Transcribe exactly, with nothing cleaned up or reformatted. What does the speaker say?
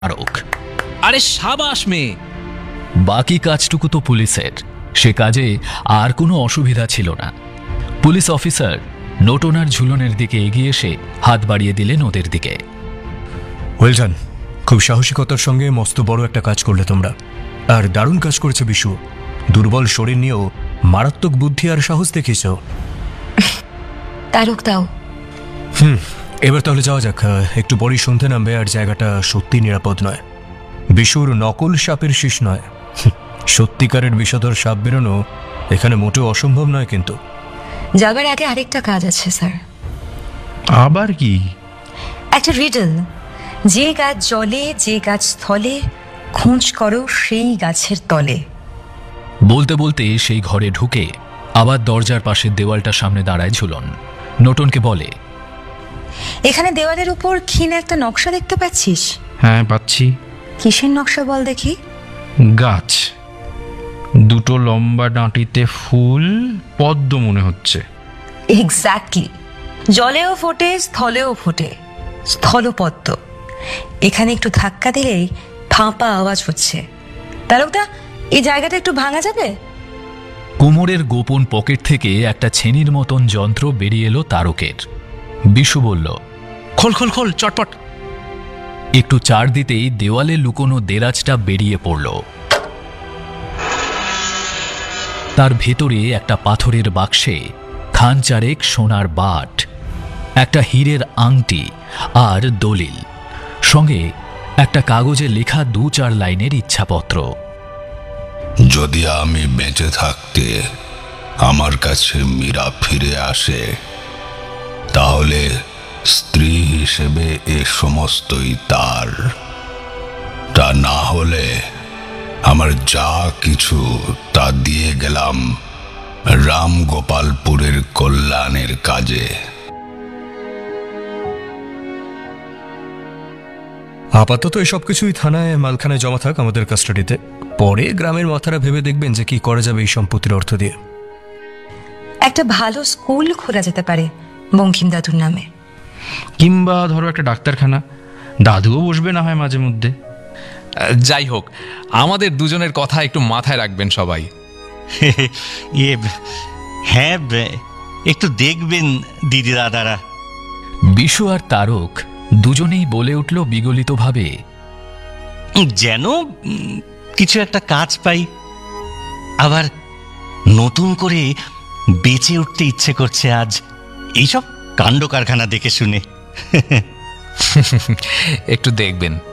তারক। আরে সাবাস মেয়ে। বাকি কাজটুকু তো পুলিশের, সে কাজে আর কোনো অসুবিধা ছিল না। পুলিশ অফিসার নোটনার ঝুলনের দিকে এগিয়ে এসে হাত বাড়িয়ে দিলেন ওদের দিকে। ওয়েল ডান, খুব সাহসিকতার সঙ্গে মস্ত বড় একটা কাজ করলে তোমরা, আর দারুণ কাজ করেছে বিশু। দুর্বল শরীর নিয়েও মারাত্মক বুদ্ধি আর সাহস দেখিয়েছ। তারক দাও। হুম, এবার তাহলে যাওয়া যাক। একটু পরই সন্ধে নামবে, আর জায়গাটা সত্যি নিরাপদ নয়। বিশুর নকল সাপের শীষ নয়, সত্যিকারের বিষধর সাপ বেরোনো এখানে মোটেও অসম্ভব নয়। কিন্তু যাবার আগে আরেকটা কাজ আছে স্যার। আবার কি? একটা রিডল। যে গাছ জলে, যে গাছ স্থলে, খোঁজ করো সেই গাছের তলে। বলতে বলতে সেই ঘরে ঢুকে আবার দরজার পাশের দেওয়ালটার সামনে দাঁড়ায় ঝুলন। নোটনকে বলে, এখানে দেওয়ালের উপর ক্ষীণ একটা নকশা দেখতে পাচ্ছিস? হ্যাঁ পাচ্ছি। কিসের নকশা বল দেখি? গাছ, দুটো লম্বা ডাঁটিতে ফুল, পদ্ম মনে হচ্ছে। এক্স্যাক্টলি। জলেও ফোটে, স্থলেও ফোটে, স্থলপদ্ম। এখানে একটু ধাক্কা দিলেই ফাঁপা আওয়াজ হচ্ছে। তারকদা, এই জায়গাটা একটু ভাঙা যাবে? কোমরের গোপন পকেট থেকে একটা ছেনির মতন যন্ত্র বেরিয়ে এলো তারকের। বিশু বলল, খোল খোল খোল চটপট। একটু চার দিতেই দেওয়ালে লুকোনো দেরাজটা বেরিয়ে পড়ল। তার ভেতরে একটা পাথরের বাক্সে খান চারেক সোনার বাট, একটা হীরের আংটি আর দলিল, সঙ্গে একটা কাগজে লেখা দু চার লাইনের ইচ্ছাপত্র। যদি আমি বেঁচে থাকতে আমার কাছে মীরা ফিরে আসে, তাহলে স্ত্রী হিসেবে এ সমস্তই তার। তা না হলে আমার যা কিছু তা দিয়ে গেলাম রামগোপালপুরের কল্যাণের কাজে। আপাতত এসব কিছুই থানায় মালখানায় জমা থাক, আমাদের কাস্টাডিতে। পরে গ্রামের মাথারা ভেবে দেখবেন যে কি করা যাবে এই সম্পত্তির অর্থ দিয়ে। একটা ভালো স্কুল খোলা যেতে পারে বঙ্কিম দাদুর নামে। কিংবা ধরো একটা ডাক্তারখানা, দাদুও বসবে না হয় মাঝে মধ্যে। যাই হোক, আমাদের দুজনের কথা একটু মাথায় রাখবেন সবাই। ইয়ে, হ্যাঁ, একটু দেখবেন দিদি দাদারা। বিশু আর তারক দুজনেই বলে উঠল বিগলিতভাবে, যেন কিছু একটা কাজ পাই, আবার নতুন করে বেঁচে উঠতে ইচ্ছে করছে আজ এইসব কাণ্ড কারখানা দেখে শুনে। একটু দেখবেন।